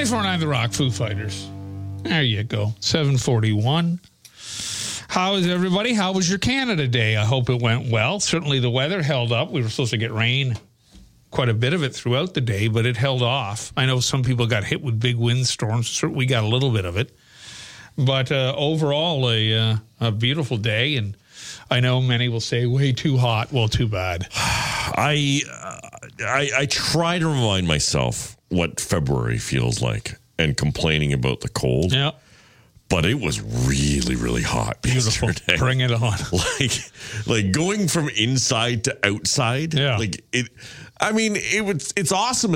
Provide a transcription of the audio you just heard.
94.9 The Rock, Foo Fighters. There you go. 7:41. How is everybody? How was your Canada Day? I hope it went well. Certainly the weather held up. We were supposed to get rain, quite a bit of it throughout the day, but it held off. I know some people got hit with big windstorms. We got a little bit of it. But overall, a beautiful day. And I know many will say way too hot. Well, too bad. I try to remind myself what February feels like and complaining about the cold. Yeah. But it was really, really hot. Beautiful. Yesterday. Bring it on. Like going from inside to outside. Yeah. It's awesome